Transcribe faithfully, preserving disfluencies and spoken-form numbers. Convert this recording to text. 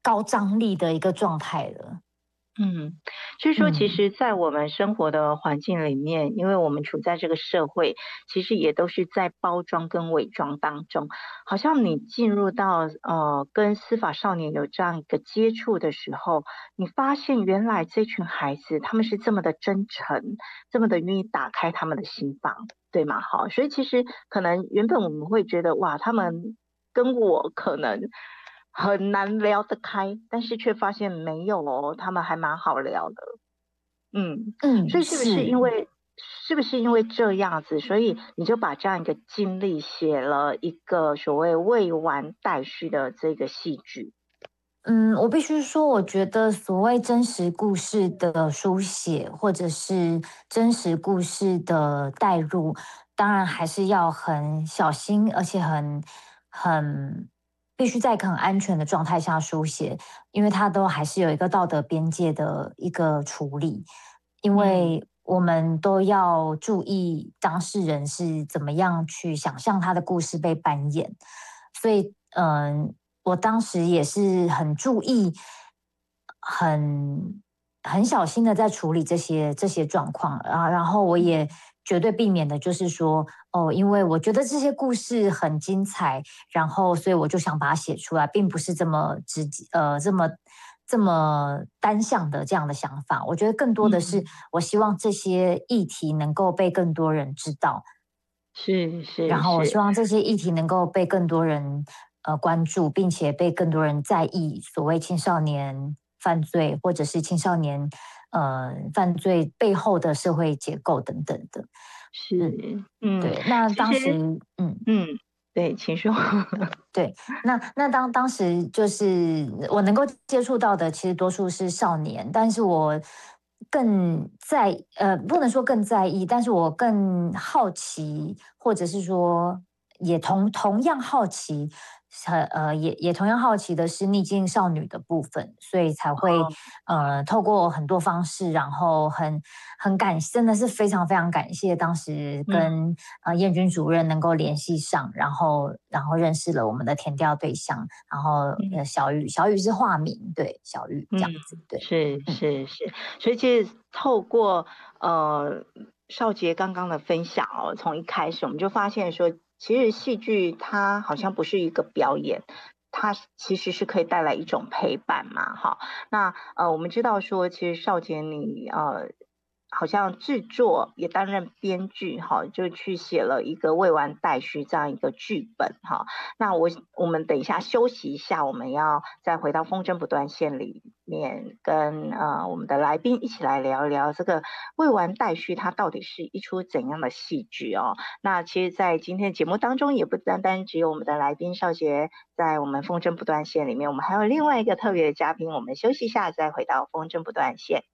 高张力的一个状态了。 嗯，所以说其嗯。 实在我们生活的环境里面，因为我们处在这个社会，其实也都是在包装跟伪装当中。好像你进入到呃跟司法少年有这样一个接触的时候，你发现原来这群孩子他们是这么的真诚，这么的愿意打开他们的心房，对吗？好，所以其实可能原本我们会觉得哇，他们跟我可能很难聊得开，但是却发现没有哦，他们还蛮好聊的。嗯，所嗯， 以是不是因是。 为是不是因为这样子，所以你就把这样一个经历写了一个所谓未完待续的这个戏剧？ 嗯，我必须说，我觉得所谓真实故事的书写，或者是真实故事的带入，当然还是要很小心，而且很很必须在一个很安全的状态下书写，因为它都还是有一个道德边界的一个处理，因嗯为我们都要注意当事人是怎么样去想象他的故事被扮演，所以嗯。我当时也是很注意，很很小心的在处理这些这些状况啊，然后我嗯也绝对避免的就是说，哦，因为我觉得这些故事很精彩，然后所以我就想把它写出来，并不是这么直接呃这么这么单向的这样的想法。我觉得更多的是， 嗯， 我希望这些议题能够被更多人知道， 是然后我希是是， 望这些议题能够被更多人呃关注，并且被更多人在意所谓青少年犯罪或者是青少年呃犯罪背后的社会结构等等的。嗯， 是，嗯， 对。那当时其实嗯， 嗯，对，请说。 对，那那当当时就是我能够接触到的，其实多数是少年，但是我更在呃，不能说更在意，但是我更好奇，或者是说也同同样好奇，呃呃，也也同样好奇的是逆境少女的部分，所以才会呃透过很多方式，然后很很感，真的是非常非常感谢当时嗯跟呃燕军主任能够联系上，然后然后认识了我们的填调对象，然后嗯呃小雨，小雨是化名，对，小雨这嗯， 样子，对。 是嗯。 是是，所以其实透过呃少杰刚刚的分享哦，从一开始我们就发现说，其实戏剧它好像不是一个表演，它其实是可以带来一种陪伴嘛，哈。那呃我们知道说，其实少杰你呃好像制作也担任编剧哈，就去写了一个未完待续这样一个剧本哈。那我我们等一下休息一下，我们要再回到风筝不断线里面，跟呃我们的来宾一起来聊一聊这个未完待续，它到底是一出怎样的戏剧哦？那其实，在今天的节目当中，也不单单只有我们的来宾少杰在我们风筝不断线里面，我们还有另外一个特别的嘉宾。我们休息一下，再回到风筝不断线。